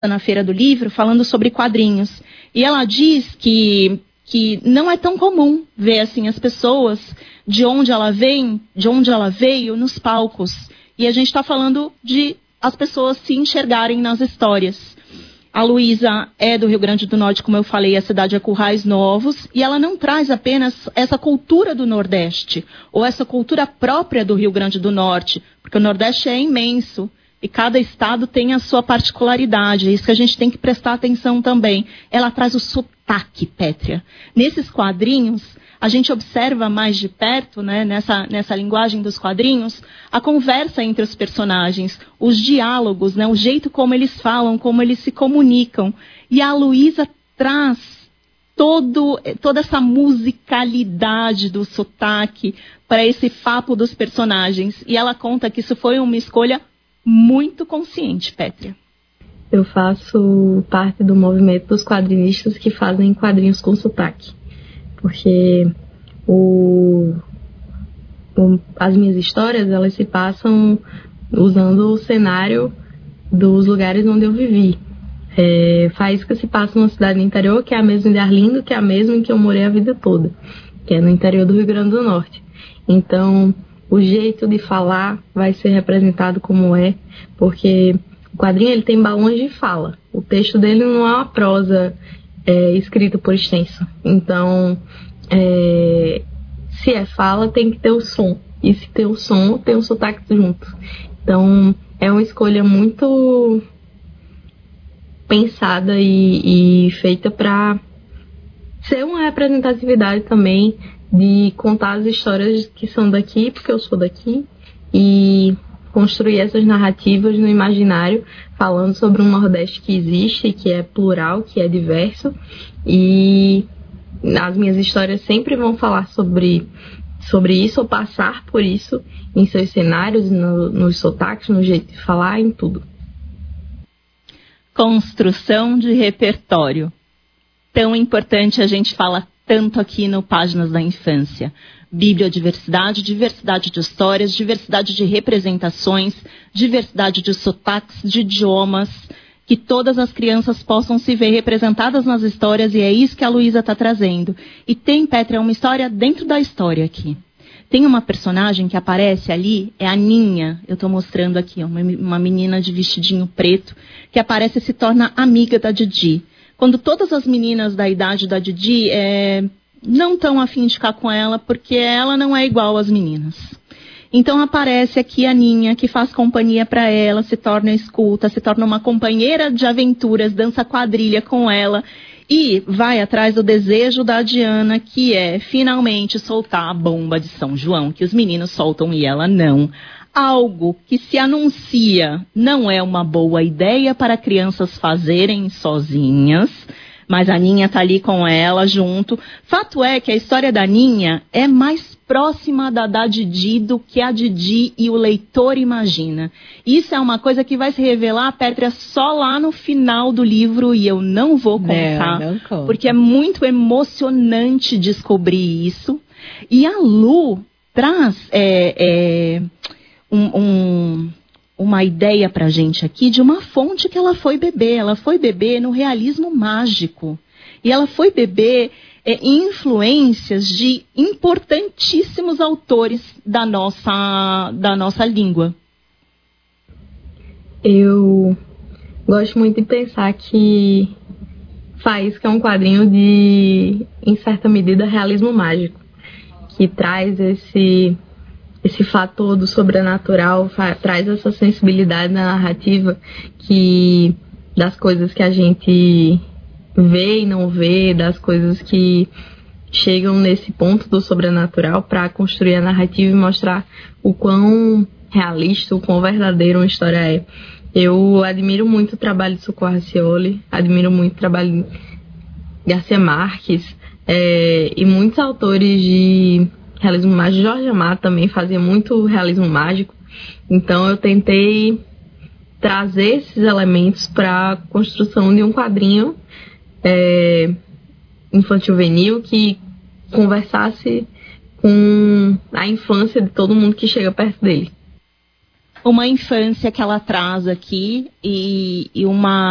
na Feira do Livro falando sobre quadrinhos. E ela diz que não é tão comum ver assim as pessoas de onde ela veio nos palcos. E a gente está falando de as pessoas se enxergarem nas histórias. A Luísa é do Rio Grande do Norte, como eu falei, a cidade é Currais Novos, e ela não traz apenas essa cultura do Nordeste, ou essa cultura própria do Rio Grande do Norte, porque o Nordeste é imenso, e cada estado tem a sua particularidade, é isso que a gente tem que prestar atenção também. Ela traz o sotaque, Pétria. Nesses quadrinhos, a gente observa mais de perto, né, nessa linguagem dos quadrinhos, a conversa entre os personagens, os diálogos, né, o jeito como eles falam, como eles se comunicam. E a Luísa traz toda essa musicalidade do sotaque para esse papo dos personagens. E ela conta que isso foi uma escolha muito consciente, Pétria. Eu faço parte do movimento dos quadrinistas que fazem quadrinhos com sotaque. Porque as minhas histórias, elas se passam usando o cenário dos lugares onde eu vivi. Faísca se passa numa cidade no interior, que é a mesma de Arlindo, que é a mesma em que eu morei a vida toda, que é no interior do Rio Grande do Norte. Então, o jeito de falar vai ser representado como é, porque o quadrinho ele tem balões de fala. O texto dele não é uma prosa escrita por extenso. Então, se é fala, tem que ter o som. E se tem o som, tem o sotaque junto. Então, é uma escolha muito pensada e feita para ser uma representatividade também de contar as histórias que são daqui, porque eu sou daqui, e construir essas narrativas no imaginário, falando sobre um Nordeste que existe, que é plural, que é diverso, e as minhas histórias sempre vão falar sobre isso, ou passar por isso, em seus cenários, nos sotaques, no jeito de falar, em tudo. Construção de repertório. Tão importante, a gente fala tanto aqui no Páginas da Infância. Bibliodiversidade, diversidade de histórias, diversidade de representações, diversidade de sotaques, de idiomas, que todas as crianças possam se ver representadas nas histórias, e é isso que a Luísa está trazendo. E tem, Pétria, uma história dentro da história aqui. Tem uma personagem que aparece ali, é a Ninha, eu estou mostrando aqui, uma menina de vestidinho preto, que aparece e se torna amiga da Didi. Quando todas as meninas da idade da Didi não estão a fim de ficar com ela, porque ela não é igual às meninas. Então aparece aqui a Ninha, que faz companhia para ela, se torna escuta, se torna uma companheira de aventuras, dança quadrilha com ela e vai atrás do desejo da Diana, que é finalmente soltar a bomba de São João, que os meninos soltam e ela não. Algo que se anuncia não é uma boa ideia para crianças fazerem sozinhas, mas a Ninha está ali com ela junto. Fato é que a história da Ninha é mais próxima da Didi do que a Didi e o leitor imagina. Isso é uma coisa que vai se revelar, Pétria, só lá no final do livro, e eu não vou contar, não porque é muito emocionante descobrir isso. E a Lu traz uma ideia pra gente aqui de uma fonte que ela foi beber. Ela foi beber no realismo mágico. E ela foi beber influências de importantíssimos autores da nossa língua. Eu gosto muito de pensar que Faísca é um quadrinho de, em certa medida, realismo mágico, que traz esse fator do sobrenatural, traz essa sensibilidade na narrativa, que das coisas que a gente vê e não vê, das coisas que chegam nesse ponto do sobrenatural para construir a narrativa e mostrar o quão realista, o quão verdadeiro uma história é. Eu admiro muito o trabalho de Socorro Racioli, admiro muito o trabalho de Garcia Marques, e muitos autores de realismo mágico. Jorge Amado também fazia muito realismo mágico. Então eu tentei trazer esses elementos para a construção de um quadrinho infantil-juvenil que conversasse com a infância de todo mundo que chega perto dele. Uma infância que ela traz aqui e uma